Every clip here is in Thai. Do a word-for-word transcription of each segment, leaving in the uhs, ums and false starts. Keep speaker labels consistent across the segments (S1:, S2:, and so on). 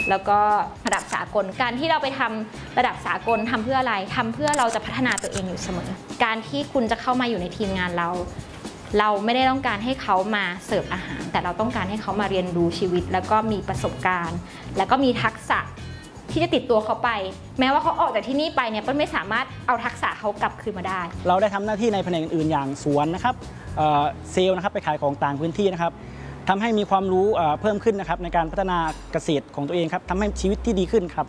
S1: แล้วก็ระดับสากลการที่เราไปทำระดับสากลทำเพื่ออะไรทำเพื่อเราจะพัฒนาตัวเองอยู่เสมอการที่คุณจะเข้ามาอยู่ในทีมงานเราเราไม่ได้ต้องการให้เขามาเสิร์ฟอาหารแต่เราต้องการให้เขามาเรียนรู้ชีวิตแล้วก็มีประสบการณ์แล้วก็มีทักษะที่จะติดตัวเขาไปแม้ว่าเขาออกจากที่นี่ไปเนี่ยเปิ้ลไม่สามารถเอาทักษะเขากลับคืนมาได้
S2: เราได้ทำหน้าที่ในแผนกอื่นๆอย่างสวนนะครับเซลล์นะครับไปขายของต่างพื้นที่นะครับทำให้มีความรู้เพิ่มขึ้นนะครับในการพัฒนาเกษตรของตัวเองครับทำให้ชีวิตที่ดีขึ้นครับ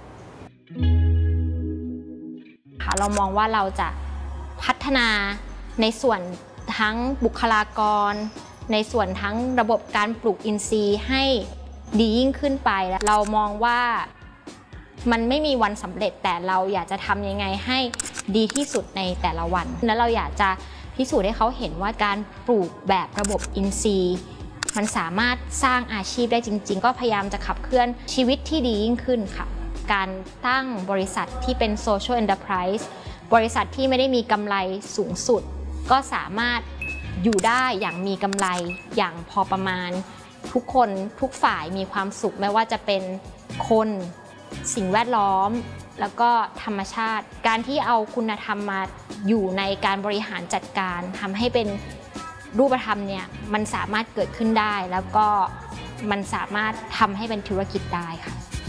S1: เรามองว่าเราจะพัฒนาในส่วนทั้งบุคลากรในส่วนทั้งระบบการปลูกอินทรีย์ให้ดียิ่งขึ้นไปเรามองว่ามันไม่มีวันสำเร็จแต่เราอยากจะทำยังไงให้ดีที่สุดในแต่ละวันและเราอยากจะพิสูจน์ให้เขาเห็นว่าการปลูกแบบระบบอินทรีย์มันสามารถสร้างอาชีพได้จริงๆก็พยายามจะขับเคลื่อนชีวิตที่ดียิ่งขึ้นค่ะการตั้งบริษัทที่เป็น Social Enterprise บริษัทที่ไม่ได้มีกำไรสูงสุดก็สามารถอยู่ได้อย่างมีกำไรอย่างพอประมาณทุกคนทุกฝ่ายมีความสุขไม่ว่าจะเป็นคนสิ่งแวดล้อมแล้วก็ธรรมชาติการที่เอาคุณธรรมมาอยู่ในการบริหารจัดการทำให้เป็นรูปธรรมเนี่ยมันสามารถเกิดขึ้นได้แล้วก็มันสามารถทำให้เป็นธุรกิจได้ค่ะ